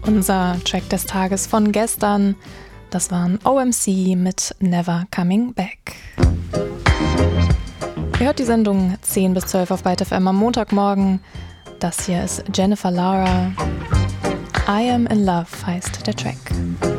Unser Track des Tages von gestern, das waren OMC mit Never Coming Back. Ihr hört die Sendung 10 bis 12 auf Byte FM am Montagmorgen. Das hier ist Jennifer Lara. I Am in Love heißt der Track.